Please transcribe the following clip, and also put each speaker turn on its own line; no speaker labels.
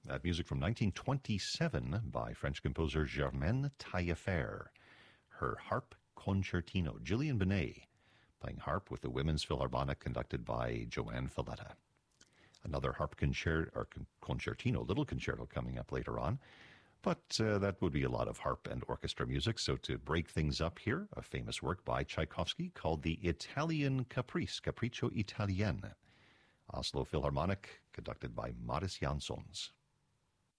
That music from 1927 by French composer Germaine Taillefer. Her harp concertino. Gillian Benet playing harp with the Women's Philharmonic conducted by Joanne Falletta. Another harp concertino, little concerto coming up later on. But that would be a lot of harp and orchestra music. So to break things up here, a famous work by Tchaikovsky called the Italian Caprice, Capriccio Italien. Oslo Philharmonic, conducted by Modest Jansons.